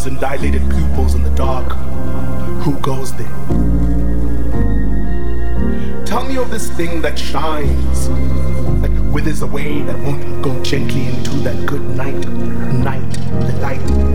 eyes and dilated pupils in the dark. Who goes there? Tell me of this thing that shines, that withers away, that won't go gently into that good night, the light.